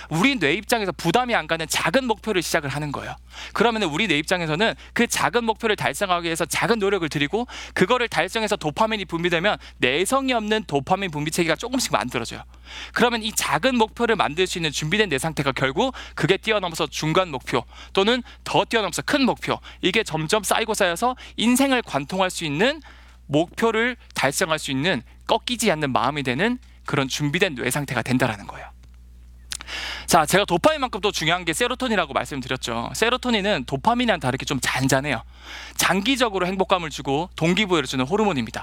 우리 뇌 입장에서 부담이 안 가는 작은 목표를 시작을 하는 거예요. 그러면 우리 뇌 입장에서는 그 작은 목표를 달성하기 위해서 작은 노력을 들이고 그거를 달성해서 도파민이 분비되면 내성이 없는 도파민 분비 체계가 조금씩 만들어져요. 그러면 이 작은 목표를 만들 수 있는 준비된 뇌 상태가 결국 그게 뛰어넘어서 중간 목표 또는 더 뛰어넘어서 큰 목표, 이게 점점 쌓이고 쌓여서 인생을 관통할 수 있는 목표를 달성할 수 있는 꺾이지 않는 마음이 되는 그런 준비된 뇌 상태가 된다라는 거예요. 자, 제가 도파민만큼 또 중요한 게 세로토닌이라고 말씀드렸죠. 세로토닌은 도파민이랑 다르게 좀 잔잔해요. 장기적으로 행복감을 주고 동기부여를 주는 호르몬입니다.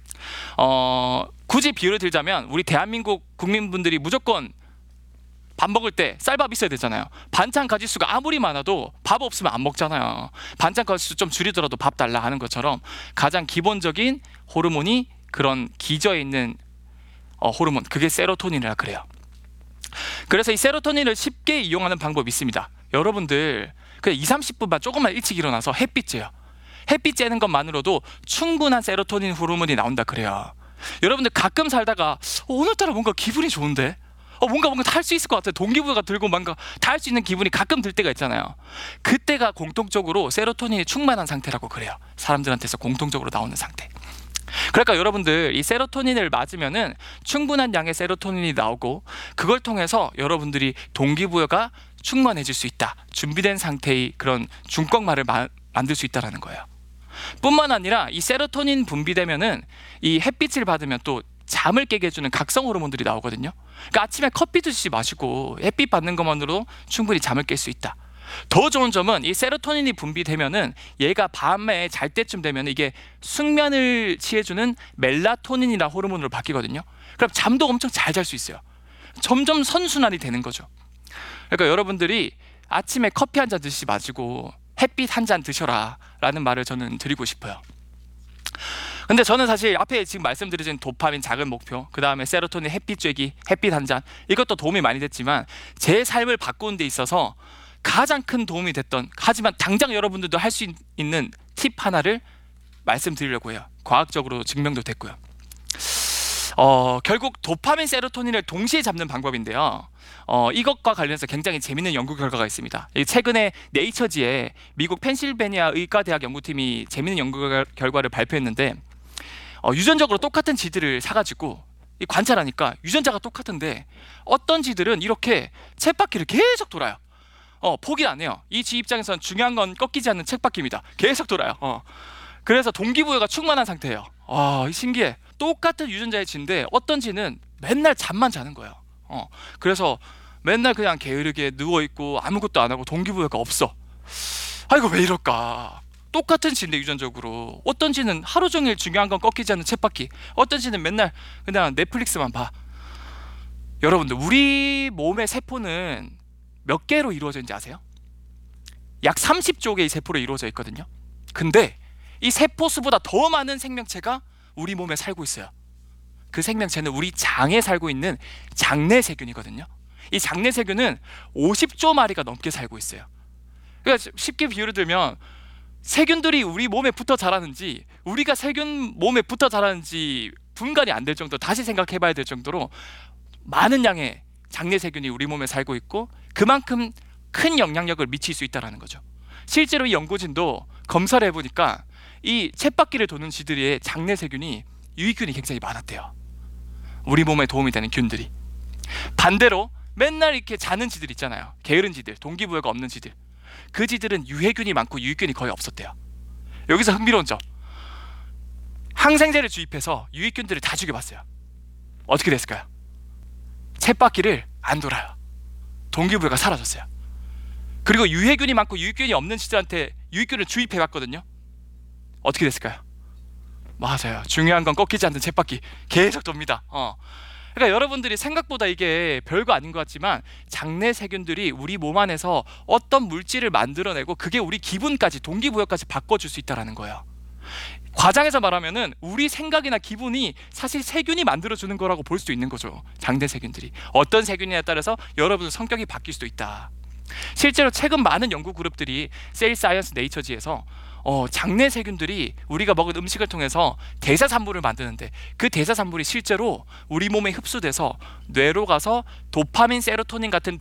굳이 비유를 들자면 우리 대한민국 국민분들이 무조건 밥 먹을 때 쌀밥 있어야 되잖아요. 반찬 가짓수가 아무리 많아도 밥 없으면 안 먹잖아요. 반찬 가짓수 좀 줄이더라도 밥 달라 하는 것처럼 가장 기본적인 호르몬이 그런 기저에 있는 호르몬, 그게 세로토닌이라 그래요. 그래서 이 세로토닌을 쉽게 이용하는 방법이 있습니다. 여러분들 그냥 20-30분만 조금만 일찍 일어나서 햇빛 쬐요. 햇빛 쬐는 것만으로도 충분한 세로토닌 호르몬이 나온다 그래요. 여러분들 가끔 살다가 오늘따라 뭔가 기분이 좋은데 뭔가 할 수 있을 것 같아요. 동기부여가 들고 뭔가 다 할 수 있는 기분이 가끔 들 때가 있잖아요. 그때가 공통적으로 세로토닌이 충만한 상태라고 그래요. 사람들한테서 공통적으로 나오는 상태. 그러니까 여러분들 이 세로토닌을 맞으면은 충분한 양의 세로토닌이 나오고 그걸 통해서 여러분들이 동기부여가 충만해질 수 있다. 준비된 상태의 그런 중꺾말을 만들 수 있다는 거예요. 뿐만 아니라 이 세로토닌 분비되면은 이 햇빛을 받으면 또 잠을 깨게 해주는 각성 호르몬들이 나오거든요. 그러니까 아침에 커피 드시지 마시고 햇빛 받는 것만으로도 충분히 잠을 깰 수 있다. 더 좋은 점은 이 세로토닌이 분비되면은 얘가 밤에 잘 때쯤 되면 이게 숙면을 취해주는 멜라토닌이라 호르몬으로 바뀌거든요. 그럼 잠도 엄청 잘 잘 수 있어요. 점점 선순환이 되는 거죠. 그러니까 여러분들이 아침에 커피 한 잔 드시지 마시고 햇빛 한 잔 드셔라 라는 말을 저는 드리고 싶어요. 근데 저는 사실 앞에 지금 말씀드린 도파민 작은 목표, 그 다음에 세로토닌 햇빛 쬐기, 햇빛 한 잔, 이것도 도움이 많이 됐지만 제 삶을 바꾸는 데 있어서 가장 큰 도움이 됐던, 하지만 당장 여러분들도 할 수 있는 팁 하나를 말씀드리려고 해요. 과학적으로 증명도 됐고요. 결국 도파민, 세로토닌을 동시에 잡는 방법인데요. 이것과 관련해서 굉장히 재밌는 연구 결과가 있습니다. 최근에 네이처지에 미국 펜실베니아 의과대학 연구팀이 재밌는 연구 결과를 발표했는데 유전적으로 똑같은 쥐들을 사가지고 관찰하니까 유전자가 똑같은데 어떤 쥐들은 이렇게 쳇바퀴를 계속 돌아요. 포기 안 해요. 이 쥐 입장에서는 중요한 건 꺾이지 않는 쳇바퀴입니다. 계속 돌아요. 그래서 동기부여가 충만한 상태예요. 신기해. 똑같은 유전자의 쥐인데 어떤 쥐는 맨날 잠만 자는 거예요. 그래서 맨날 그냥 게으르게 누워있고 아무것도 안 하고 동기부여가 없어. 이거 왜 이럴까? 똑같은 쥐인데 유전적으로 어떤 쥐는 하루 종일 중요한 건 꺾이지 않는 쳇바퀴, 어떤 쥐는 맨날 그냥 넷플릭스만 봐. 여러분들 우리 몸의 세포는 몇 개로 이루어져 있는지 아세요? 약 30조 개의 세포로 이루어져 있거든요. 근데 이 세포 수보다 더 많은 생명체가 우리 몸에 살고 있어요. 그 생명체는 우리 장에 살고 있는 장내세균이거든요. 이 장내세균은 50조 마리가 넘게 살고 있어요. 그러니까 쉽게 비유를 들면 세균들이 우리 몸에 붙어 자라는지 우리가 세균 몸에 붙어 자라는지 분간이 안 될 정도, 다시 생각해 봐야 될 정도로 많은 양의 장내세균이 우리 몸에 살고 있고 그만큼 큰 영향력을 미칠 수 있다는 거죠. 실제로 이 연구진도 검사를 해보니까 이 쳇바퀴를 도는 쥐들의 장내세균이 유익균이 굉장히 많았대요. 우리 몸에 도움이 되는 균들이. 반대로 맨날 이렇게 자는 쥐들 있잖아요. 게으른 쥐들, 동기부여가 없는 쥐들. 그 쥐들은 유해균이 많고 유익균이 거의 없었대요. 여기서 흥미로운 점, 항생제를 주입해서 유익균들을 다 죽여봤어요. 어떻게 됐을까요? 쳇바퀴를 안 돌아요. 동기부여가 사라졌어요. 그리고 유해균이 많고 유익균이 없는 쥐들한테 유익균을 주입해봤거든요. 어떻게 됐을까요? 맞아요. 중요한 건 꺾이지 않는 쳇바퀴 계속 돕니다. 그러니까 여러분들이 생각보다 이게 별거 아닌 것 같지만 장내 세균들이 우리 몸 안에서 어떤 물질을 만들어내고 그게 우리 기분까지, 동기부여까지 바꿔줄 수 있다는 거예요. 과장해서 말하면은 우리 생각이나 기분이 사실 세균이 만들어주는 거라고 볼 수도 있는 거죠. 장내 세균들이 어떤 세균이냐에 따라서 여러분의 성격이 바뀔 수도 있다. 실제로 최근 많은 연구 그룹들이 셀 사이언스 네이처지에서 장내 세균들이 우리가 먹은 음식을 통해서 대사산물을 만드는데 그 대사산물이 실제로 우리 몸에 흡수돼서 뇌로 가서 도파민, 세로토닌 같은